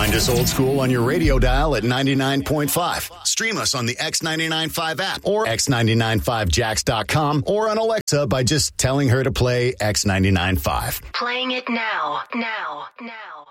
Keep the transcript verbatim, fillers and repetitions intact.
Find us old school on your radio dial at ninety-nine point five. Stream us on the X ninety-nine point five app or x ninety-nine five jacks dot com or on Alexa by just telling her to play X ninety-nine point five. Playing it now, now, now.